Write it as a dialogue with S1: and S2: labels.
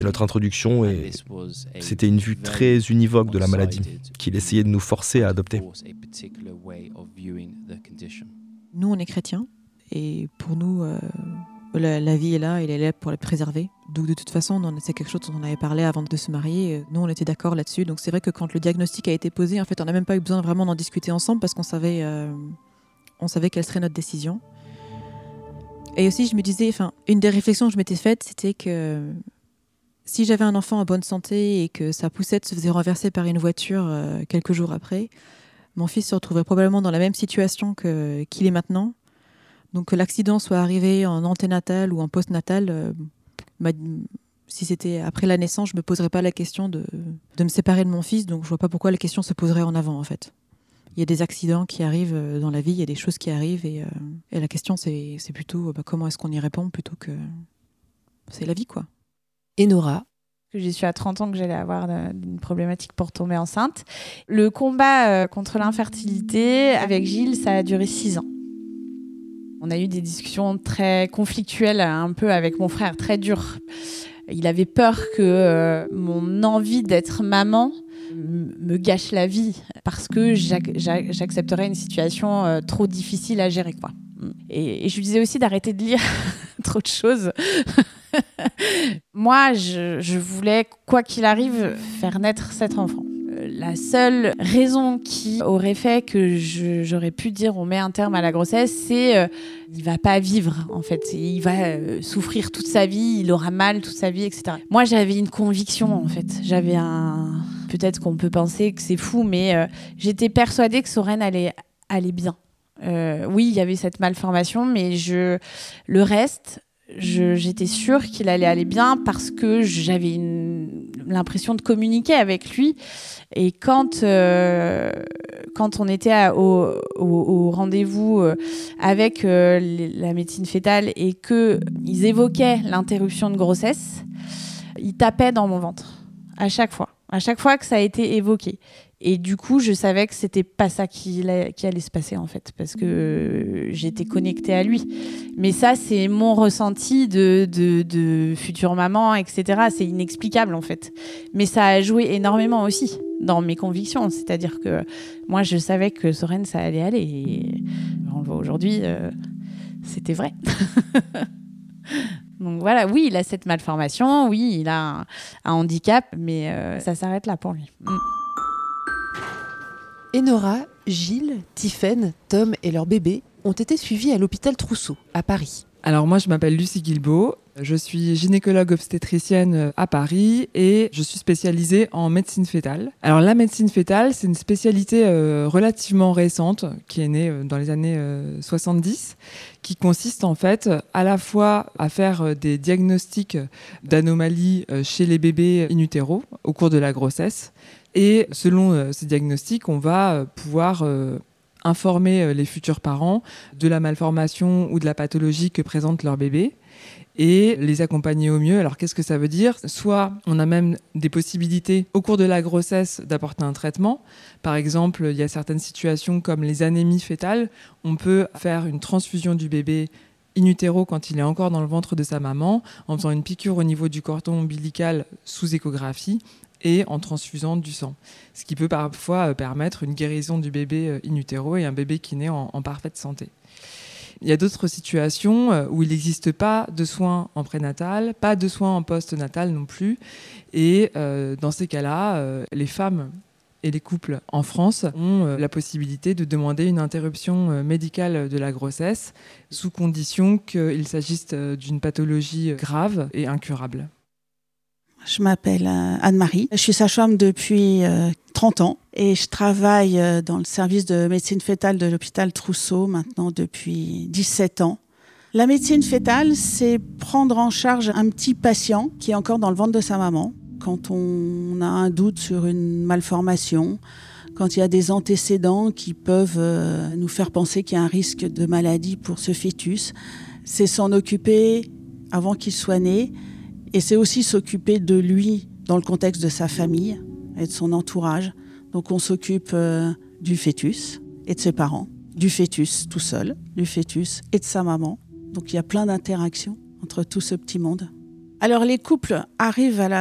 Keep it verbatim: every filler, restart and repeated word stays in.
S1: Notre introduction, et c'était une vue très univoque de la maladie, qu'il essayait de nous forcer à adopter.
S2: Nous, on est chrétiens, et pour nous, euh, la, la vie est là, elle est là pour la préserver. Donc de toute façon, on, c'est quelque chose dont on avait parlé avant de se marier. Nous, on était d'accord là-dessus. Donc c'est vrai que quand le diagnostic a été posé, en fait, on n'a même pas eu besoin vraiment d'en discuter ensemble parce qu'on savait, euh, on savait quelle serait notre décision. Et aussi, je me disais, enfin, une des réflexions que je m'étais faite, c'était que si j'avais un enfant en bonne santé et que sa poussette se faisait renverser par une voiture euh, quelques jours après, mon fils se retrouverait probablement dans la même situation que, qu'il est maintenant. Donc que l'accident soit arrivé en anténatal ou en postnatal, euh, ma, si c'était après la naissance, je ne me poserais pas la question de, de me séparer de mon fils. Donc je ne vois pas pourquoi la question se poserait en avant, en fait. Il y a des accidents qui arrivent dans la vie, il y a des choses qui arrivent. Et, euh, et la question, c'est, c'est plutôt bah, comment est-ce qu'on y répond plutôt que... C'est la vie, quoi.
S3: Et Nora,
S4: que j'ai su à trente ans que j'allais avoir une problématique pour tomber enceinte. Le combat contre l'infertilité avec Gilles, ça a duré six ans. On a eu des discussions très conflictuelles, un peu avec mon frère, très dures. Il avait peur que euh, mon envie d'être maman m- me gâche la vie parce que j'ac- j'ac- j'accepterais une situation euh, trop difficile à gérer, quoi. Et, et je lui disais aussi d'arrêter de lire trop de choses. Moi, je, je voulais, quoi qu'il arrive, faire naître cet enfant. Euh, la seule raison qui aurait fait que je, j'aurais pu dire on met un terme à la grossesse, c'est euh, il va pas vivre, en fait. Il va euh, souffrir toute sa vie, il aura mal toute sa vie, et cetera. Moi, j'avais une conviction, en fait. J'avais un... Peut-être qu'on peut penser que c'est fou, mais euh, j'étais persuadée que Soren allait, allait bien. Euh, oui, il y avait cette malformation, mais je... le reste... Je, j'étais sûre qu'il allait aller bien parce que j'avais une, l'impression de communiquer avec lui. Et quand, euh, quand on était à, au, au, au rendez-vous euh, avec euh, les, la médecine fœtale et qu'ils évoquaient l'interruption de grossesse, il tapait dans mon ventre à chaque fois, à chaque fois que ça a été évoqué. Et du coup, je savais que c'était pas ça qui, qui allait se passer, en fait, parce que j'étais connectée à lui. Mais ça, c'est mon ressenti de, de, de future maman, et cetera. C'est inexplicable, en fait. Mais ça a joué énormément aussi dans mes convictions. C'est-à-dire que moi, je savais que Soren, ça allait aller. Et on le voit aujourd'hui, euh, c'était vrai. Donc voilà, oui, il a cette malformation, oui, il a un, un handicap, mais euh, ça s'arrête là pour lui. Mm.
S3: Enora, Gilles, Tiffaine, Tom et leur bébé ont été suivis à l'hôpital Trousseau, à Paris.
S5: Alors moi, je m'appelle Lucie Guilbeault, je suis gynécologue obstétricienne à Paris et je suis spécialisée en médecine fœtale. Alors la médecine fœtale, c'est une spécialité euh, relativement récente qui est née euh, dans les années euh, soixante-dix, qui consiste en fait à la fois à faire euh, des diagnostics d'anomalies euh, chez les bébés in utero au cours de la grossesse. Et selon euh, ces diagnostics, on va euh, pouvoir euh, informer euh, les futurs parents de la malformation ou de la pathologie que présente leur bébé et les accompagner au mieux. Alors qu'est-ce que ça veut dire ? Soit on a même des possibilités au cours de la grossesse d'apporter un traitement. Par exemple, il y a certaines situations comme les anémies fœtales. On peut faire une transfusion du bébé in utero quand il est encore dans le ventre de sa maman en faisant une piqûre au niveau du cordon ombilical sous échographie et en transfusant du sang. Ce qui peut parfois permettre une guérison du bébé in utero et un bébé qui naît en, en parfaite santé. Il y a d'autres situations où il n'existe pas de soins en prénatal, pas de soins en postnatal non plus. Et euh, dans ces cas-là, euh, les femmes et les couples en France ont euh, la possibilité de demander une interruption euh, médicale de la grossesse sous condition qu'il s'agisse euh, d'une pathologie grave et incurable.
S6: Je m'appelle Anne-Marie. Je suis sage-femme depuis euh, trente ans et je travaille euh, dans le service de médecine fœtale de l'hôpital Trousseau maintenant depuis dix-sept ans. La médecine fœtale, c'est prendre en charge un petit patient qui est encore dans le ventre de sa maman. Quand on a un doute sur une malformation, quand il y a des antécédents qui peuvent euh, nous faire penser qu'il y a un risque de maladie pour ce fœtus, c'est s'en occuper avant qu'il soit né. Et c'est aussi s'occuper de lui dans le contexte de sa famille et de son entourage. Donc on s'occupe euh, du fœtus et de ses parents, du fœtus tout seul, du fœtus et de sa maman. Donc il y a plein d'interactions entre tout ce petit monde. Alors les couples arrivent à la